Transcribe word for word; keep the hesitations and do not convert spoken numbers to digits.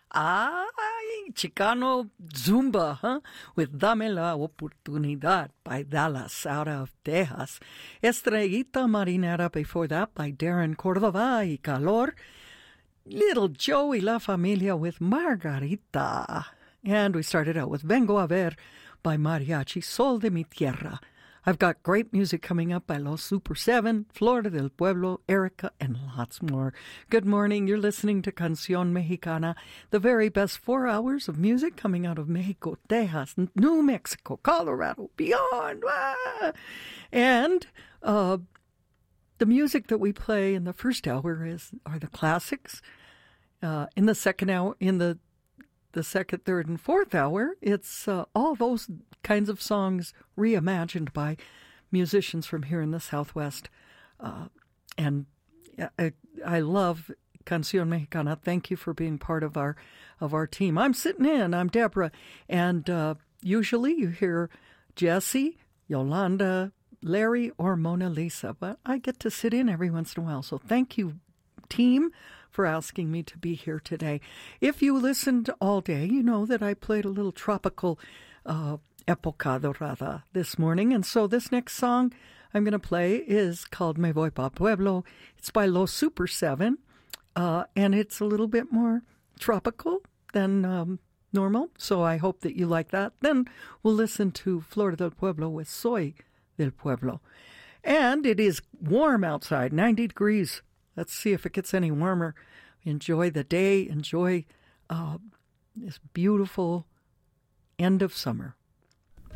Ay, Chicano Zumba, huh? With Dame la Oportunidad by Dallas out of Texas. Estrellita Marinera before that by Darren Cordova y Calor. Little Joe y la Familia with Margarita. And we started out with Vengo a Ver by Mariachi Sol de mi Tierra. I've got great music coming up by Los Super seven, Florida del Pueblo, Erica, and lots more. Good morning. You're listening to Canción Mexicana, the very best four hours of music coming out of Mexico, Texas, New Mexico, Colorado, beyond. Ah! And uh, the music that we play in the first hour is are the classics. Uh, in the second hour, in the the second, third, and fourth hour, it's uh, all those kinds of songs reimagined by musicians from here in the Southwest. Uh, and I, I love Canción Mexicana. Thank you for being part of our of our team. I'm sitting in. I'm Deborah. And uh, usually you hear Jesse, Yolanda, Larry, or Mona Lisa. But I get to sit in every once in a while. So thank you, team, for asking me to be here today. If you listened all day, you know that I played a little tropical uh, Época Dorada this morning. And so this next song I'm going to play is called Me Voy Pa' Pueblo. It's by Los Super seven, uh, and it's a little bit more tropical than um, normal. So I hope that you like that. Then we'll listen to Florida del Pueblo with Soy del Pueblo. And it is warm outside, ninety degrees. Let's see if it gets any warmer. Enjoy the day. Enjoy uh, this beautiful end of summer.